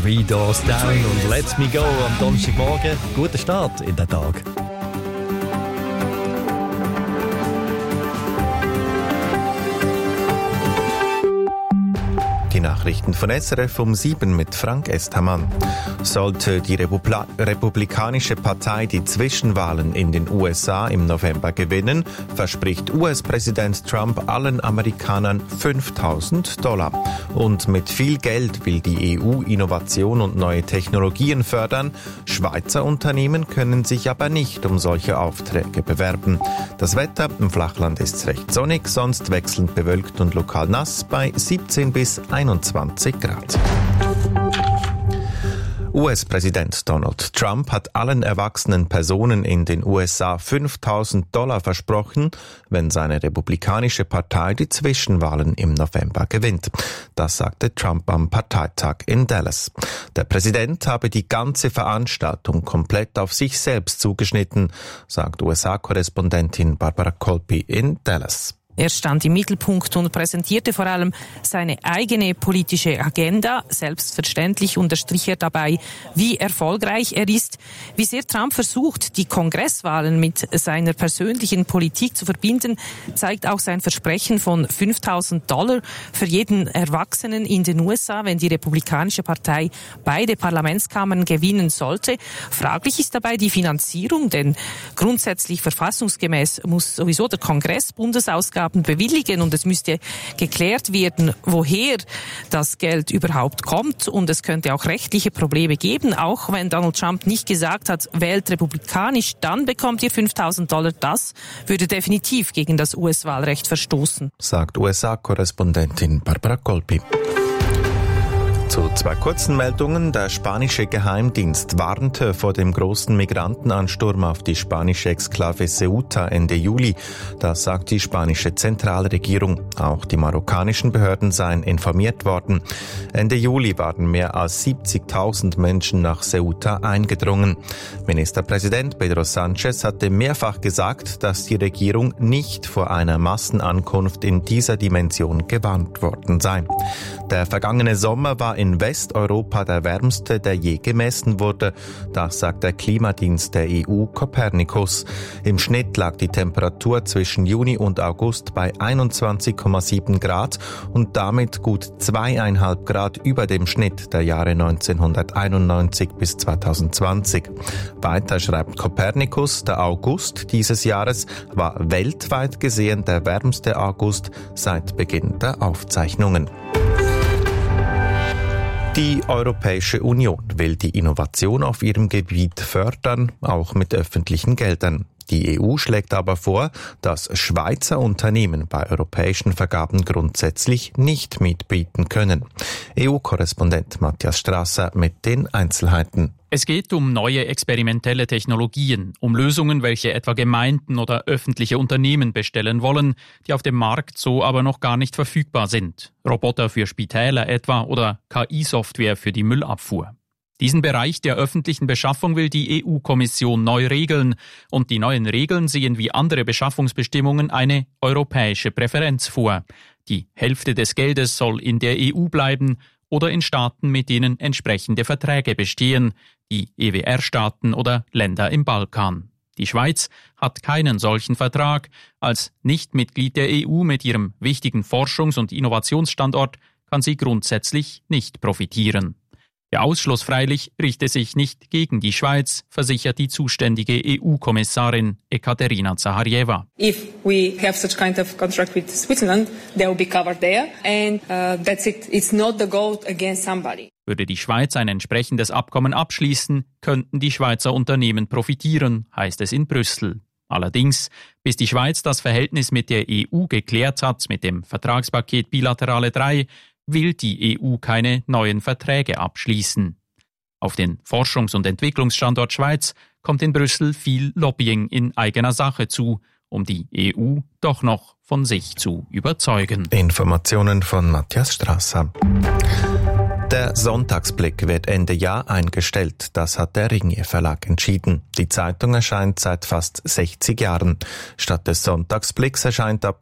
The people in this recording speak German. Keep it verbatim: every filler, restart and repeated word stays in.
Three Doors Down und Let Me Go am Donnerstagmorgen. Guten Start in den Tag. Die Nachrichten von S R F um sieben mit Frank Estamann. Sollte die Republi- Republikanische Partei die Zwischenwahlen in den U S A im November gewinnen, verspricht U S-Präsident Trump allen Amerikanern fünftausend Dollar. Und mit viel Geld will die E U Innovation und neue Technologien fördern. Schweizer Unternehmen können sich aber nicht um solche Aufträge bewerben. Das Wetter im Flachland ist recht sonnig, sonst wechselnd bewölkt und lokal nass bei siebzehn bis einundzwanzig Grad. U S-Präsident Donald Trump hat allen erwachsenen Personen in den U S A fünftausend Dollar versprochen, wenn seine republikanische Partei die Zwischenwahlen im November gewinnt. Das sagte Trump am Parteitag in Dallas. Der Präsident habe die ganze Veranstaltung komplett auf sich selbst zugeschnitten, sagt U S A-Korrespondentin Barbara Colby in Dallas. Er stand im Mittelpunkt und präsentierte vor allem seine eigene politische Agenda. Selbstverständlich unterstrich er dabei, wie erfolgreich er ist, wie sehr Trump versucht, die Kongresswahlen mit seiner persönlichen Politik zu verbinden, zeigt auch sein Versprechen von fünftausend Dollar für jeden Erwachsenen in den U S A, wenn die Republikanische Partei beide Parlamentskammern gewinnen sollte. Fraglich ist dabei die Finanzierung, denn grundsätzlich verfassungsgemäß muss sowieso der Kongress Bundesausgaben bewilligen und es müsste geklärt werden, woher das Geld überhaupt kommt und es könnte auch rechtliche Probleme geben, auch wenn Donald Trump nicht gesagt hat, wählt republikanisch, dann bekommt ihr fünftausend Dollar, das würde definitiv gegen das U S-Wahlrecht verstoßen, sagt U S A-Korrespondentin Barbara Colby. Zu zwei kurzen Meldungen. Der spanische Geheimdienst warnte vor dem großen Migrantenansturm auf die spanische Exklave Ceuta Ende Juli. Das sagt die spanische Zentralregierung. Auch die marokkanischen Behörden seien informiert worden. Ende Juli waren mehr als siebzigtausend Menschen nach Ceuta eingedrungen. Ministerpräsident Pedro Sánchez hatte mehrfach gesagt, dass die Regierung nicht vor einer Massenankunft in dieser Dimension gewarnt worden sei. Der vergangene Sommer war in Westeuropa der wärmste, der je gemessen wurde. Das sagt der Klimadienst der E U Copernicus. Im Schnitt lag die Temperatur zwischen Juni und August bei einundzwanzig Komma sieben Grad und damit gut zweieinhalb Grad über dem Schnitt der Jahre neunzehnhunderteinundneunzig bis zweitausendzwanzig. Weiter schreibt Copernicus, der August dieses Jahres war weltweit gesehen der wärmste August seit Beginn der Aufzeichnungen. Die Europäische Union will die Innovation auf ihrem Gebiet fördern, auch mit öffentlichen Geldern. Die E U schlägt aber vor, dass Schweizer Unternehmen bei europäischen Vergaben grundsätzlich nicht mitbieten können. E U-Korrespondent Matthias Strasser mit den Einzelheiten. Es geht um neue experimentelle Technologien, um Lösungen, welche etwa Gemeinden oder öffentliche Unternehmen bestellen wollen, die auf dem Markt so aber noch gar nicht verfügbar sind. Roboter für Spitäler etwa oder K I-Software für die Müllabfuhr. Diesen Bereich der öffentlichen Beschaffung will die E U-Kommission neu regeln und die neuen Regeln sehen wie andere Beschaffungsbestimmungen eine europäische Präferenz vor. Die Hälfte des Geldes soll in der E U bleiben oder in Staaten, mit denen entsprechende Verträge bestehen, die E W R-Staaten oder Länder im Balkan. Die Schweiz hat keinen solchen Vertrag. Als Nichtmitglied der E U mit ihrem wichtigen Forschungs- und Innovationsstandort kann sie grundsätzlich nicht profitieren. Der Ausschluss freilich richte sich nicht gegen die Schweiz, versichert die zuständige E U-Kommissarin Ekaterina Zaharjeva. If we have such kind of contract with Switzerland, they will be covered there, and uh, that's it. It's not the goal against somebody. Würde die Schweiz ein entsprechendes Abkommen abschließen, könnten die Schweizer Unternehmen profitieren, heißt es in Brüssel. Allerdings, bis die Schweiz das Verhältnis mit der E U geklärt hat, mit dem Vertragspaket Bilaterale drei, will die E U keine neuen Verträge abschließen. Auf den Forschungs- und Entwicklungsstandort Schweiz kommt in Brüssel viel Lobbying in eigener Sache zu, um die E U doch noch von sich zu überzeugen. Informationen von Matthias Strasser. Der Sonntagsblick wird Ende Jahr eingestellt. Das hat der Ringier Verlag entschieden. Die Zeitung erscheint seit fast sechzig Jahren. Statt des Sonntagsblicks erscheint ab